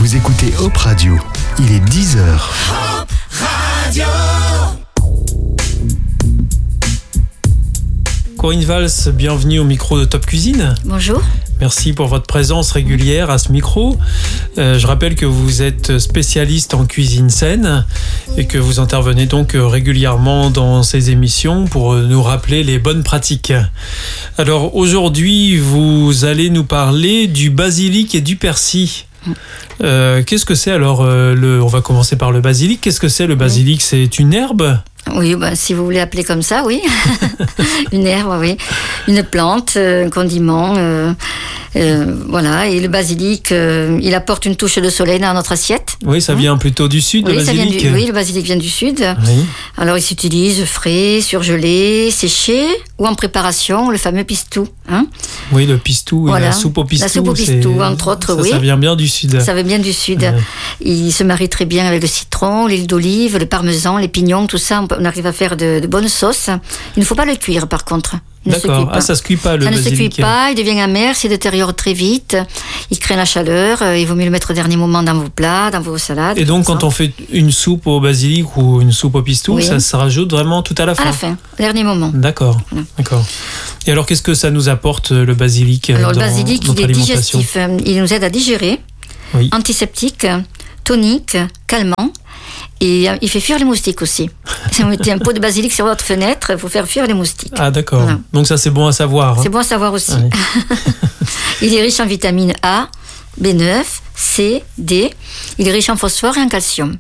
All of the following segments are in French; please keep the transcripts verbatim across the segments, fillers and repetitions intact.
Vous écoutez Hop Radio, il est dix heures. Hop Radio. Corinne Valls, bienvenue au micro de Top Cuisine. Bonjour. Merci pour votre présence régulière à ce micro. Euh, je rappelle que vous êtes spécialiste en cuisine saine et que vous intervenez donc régulièrement dans ces émissions pour nous rappeler les bonnes pratiques. Alors aujourd'hui, vous allez nous parler du basilic et du persil. Euh, qu'est-ce que c'est alors euh, le, on va commencer par le basilic. Qu'est-ce que c'est le basilic ? C'est une herbe ? Oui, bah, si vous voulez appeler comme ça, oui. Une herbe, oui. Une plante, un condiment. Euh, euh, voilà. Et le basilic, euh, il apporte une touche de soleil dans notre assiette. Oui, ça vient plutôt du sud, oui, le basilic. Ça vient du, oui, le basilic vient du sud. Oui. Alors, il s'utilise frais, surgelé, séché ou en préparation, le fameux pistou. Hein, oui, le pistou, voilà. La soupe au pistou. La soupe au pistou, entre autres, ça, oui. Ça vient bien du sud. Ça vient bien du sud. Ouais. Il se marie très bien avec le citron, l'huile d'olive, le parmesan, les pignons, tout ça. On arrive à faire de, de bonnes sauces. Il ne faut pas le cuire, par contre. Il D'accord. Ah, ça se cuit pas, le ça basilic. Ça ne se cuit pas, il devient amer, s'il détériore très vite. Il craint la chaleur. Il vaut mieux le mettre au dernier moment dans vos plats, dans vos salades. Et donc, quand on fait une soupe au basilic ou une soupe au pistou, oui. ça se rajoute vraiment tout à la fin. À la fin, au dernier moment. D'accord. Voilà. D'accord. Et alors, qu'est-ce que ça nous apporte, le basilic, alors, dans le basilic, notre il est alimentation ? digestif. Il nous aide à digérer. Oui. Antiseptique, tonique, calmant. Et il fait fuir les moustiques aussi. Si vous mettez un pot de basilic sur votre fenêtre, il faut faire fuir les moustiques. Ah d'accord. Voilà. Donc ça c'est bon à savoir. Hein. C'est bon à savoir aussi. Ah, oui. Il est riche en vitamines A, B neuf, C, D. Il est riche en phosphore et en calcium.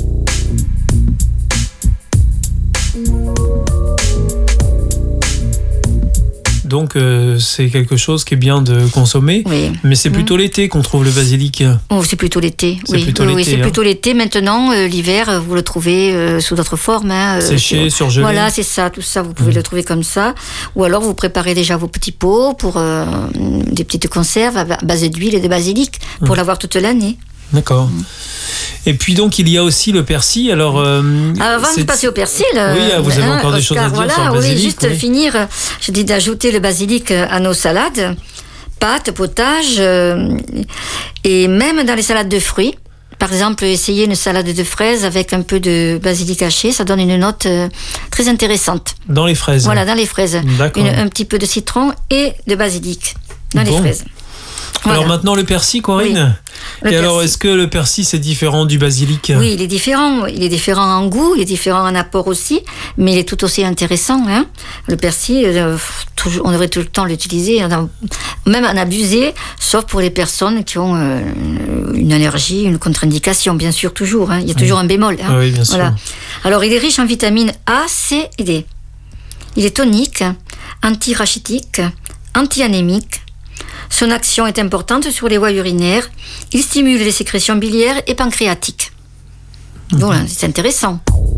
Donc euh, c'est quelque chose qui est bien de consommer, oui. mais c'est plutôt mmh. l'été qu'on trouve le basilic. Oh, c'est plutôt l'été, c'est oui. Plutôt oui, l'été, oui, c'est hein. plutôt l'été. Maintenant, euh, l'hiver, vous le trouvez euh, sous d'autres formes. Hein, Séché, sur... surgelé. Voilà, c'est ça, tout ça, vous pouvez mmh. le trouver comme ça. Ou alors vous préparez déjà vos petits pots pour euh, des petites conserves à base d'huile et de basilic pour mmh. l'avoir toute l'année. D'accord. Mmh. Et puis donc il y a aussi le persil. Alors, euh, avant de passer au persil, oui, vous avez hein, encore des Oscar, choses à dire voilà, sur le basilic. Oui, juste oui. finir. Je dis d'ajouter le basilic à nos salades, pâtes, potages, euh, et même dans les salades de fruits. Par exemple, essayer une salade de fraises avec un peu de basilic haché, ça donne une note euh, très intéressante. Dans les fraises. Voilà, dans les fraises. D'accord. Une, un petit peu de citron et de basilic dans bon. les fraises. Voilà. Alors maintenant le persil, Corinne. Oui, et persil. Alors est-ce que le persil c'est différent du basilic ? Oui, il est différent. Il est différent en goût, il est différent en apport aussi, mais il est tout aussi intéressant. Hein. Le persil, euh, toujours, on devrait tout le temps l'utiliser, même en abuser, sauf pour les personnes qui ont euh, une allergie, une contre-indication, bien sûr toujours. Hein. Il y a toujours oui. un bémol. Hein. Oui, bien sûr. Voilà. Alors il est riche en vitamines A, C et D. Il est tonique, anti-rachitique, anti-anémique. Son action est importante sur les voies urinaires. Il stimule les sécrétions biliaires et pancréatiques. Mmh. Voilà, c'est intéressant.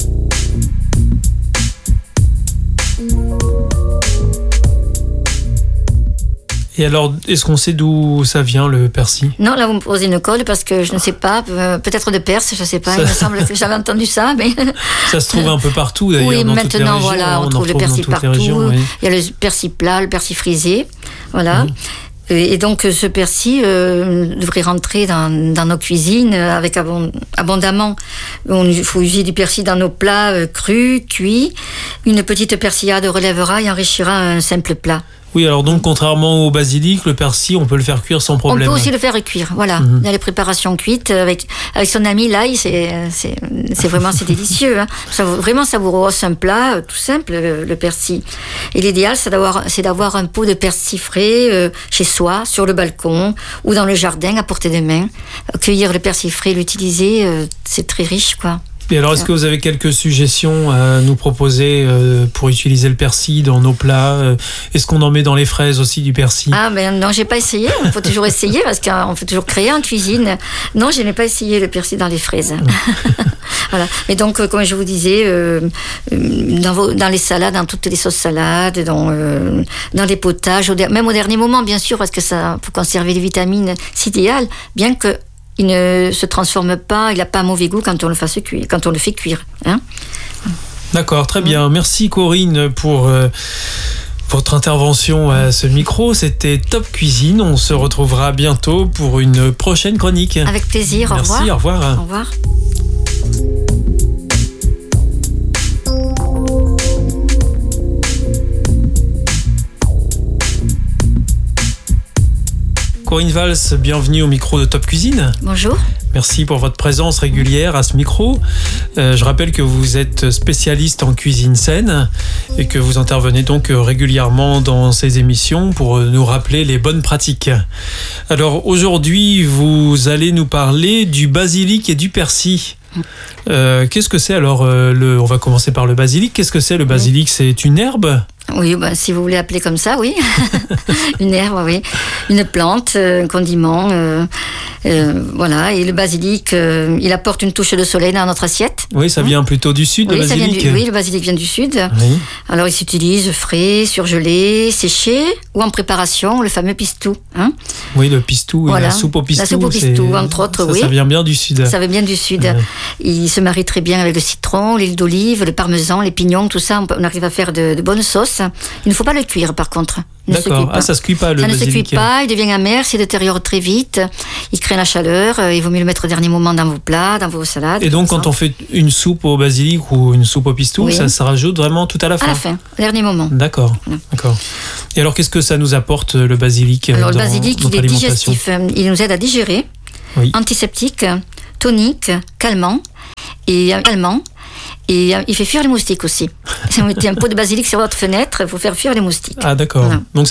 Et alors, est-ce qu'on sait d'où ça vient, le persil ? Non, là, vous me posez une colle parce que je ne sais pas. Euh, peut-être de Perse, je ne sais pas. Ça... Il me semble que j'avais entendu ça. Mais... Ça se trouve un peu partout, d'ailleurs, oui, dans maintenant, toutes les régions. Voilà, on, on trouve le persil partout. Régions, oui. Il y a le persil plat, le persil frisé. Voilà. Mmh. Et donc, ce persil euh, devrait rentrer dans, dans nos cuisines avec abond, abondamment. Il faut user du persil dans nos plats euh, crus, cuits. Une petite persillade relèvera et enrichira un simple plat. Oui, alors donc, contrairement au basilic, le persil, on peut le faire cuire sans problème. On peut aussi le faire cuire, voilà. Mm-hmm. Dans les préparations cuites, avec, avec son ami l'ail, c'est, c'est, c'est vraiment c'est délicieux. Hein. Ça, vraiment, ça vous rehausse un plat tout simple, le, le persil. Et l'idéal, c'est d'avoir, c'est d'avoir un pot de persil frais euh, chez soi, sur le balcon ou dans le jardin, à portée de main. Cueillir le persil frais, l'utiliser, euh, c'est très riche, quoi. Et alors, est-ce que vous avez quelques suggestions à nous proposer euh, pour utiliser le persil dans nos plats ? Est-ce qu'on en met dans les fraises aussi du persil ? Ah ben non, j'ai pas essayé. Il faut toujours essayer parce qu'on faut toujours créer en cuisine. Non, je n'ai pas essayé le persil dans les fraises. Voilà. Mais donc, euh, comme je vous disais, euh, dans, vos, dans les salades, dans toutes les sauces salades, dans, euh, dans les potages, au, même au dernier moment, bien sûr, parce que ça faut conserver les vitamines, c'est idéal, bien que il ne se transforme pas, il n'a pas un mauvais goût quand on le fasse cuire, quand on le fait cuire. Hein. D'accord, très bien. Merci Corinne pour, euh, votre intervention à ce micro. C'était Top Cuisine. On se retrouvera bientôt pour une prochaine chronique. Avec plaisir. Au Merci, revoir. au revoir. Au revoir. Corinne Valls, bienvenue au micro de Top Cuisine. Bonjour. Merci pour votre présence régulière à ce micro. Euh, je rappelle que vous êtes spécialiste en cuisine saine et que vous intervenez donc régulièrement dans ces émissions pour nous rappeler les bonnes pratiques. Alors aujourd'hui, vous allez nous parler du basilic et du persil. Euh, qu'est-ce que c'est alors euh, le, on va commencer par le basilic. Qu'est-ce que c'est le basilic? C'est une herbe? Oui, ben, si vous voulez appeler comme ça, oui. Une herbe, oui. Une plante, un condiment. Euh, euh, voilà. Et le basilic, euh, il apporte une touche de soleil dans notre assiette. Oui, ça vient plutôt du sud, oui, le ça basilic. vient du, oui, le basilic vient du sud. Oui. Alors, il s'utilise frais, surgelé, séché ou en préparation, le fameux pistou. Hein. Oui, le pistou, Voilà. la soupe au pistou. La soupe au pistou, entre autres, ça, oui. Ça vient bien du sud. Ça vient bien du sud. Ouais. Il se marie très bien avec le citron, l'huile d'olive, le parmesan, les pignons, tout ça. On, peut, on arrive à faire de, de bonnes sauces. Il ne faut pas le cuire, par contre. Il ne se D'accord. cuit pas. Ah, ça se cuit pas, le ça basilic. ne se cuit pas, il devient amer, s'il détériore très vite, il crée la chaleur, il vaut mieux le mettre au dernier moment dans vos plats, dans vos salades. Et donc, quand on fait une soupe au basilic ou une soupe au pistou, oui. ça se rajoute vraiment tout à la fin? À la fin, au dernier moment. D'accord, Voilà. d'accord. Et alors, qu'est-ce que ça nous apporte, le basilic? Alors, dans le basilic, notre il est alimentation? digestif, il nous aide à digérer, Oui. antiseptique, tonique, calmant, et calmant. Et il fait fuir les moustiques aussi. Si vous mettez un pot de basilic sur votre fenêtre, il faut faire fuir les moustiques. Ah, d'accord. Voilà. Donc,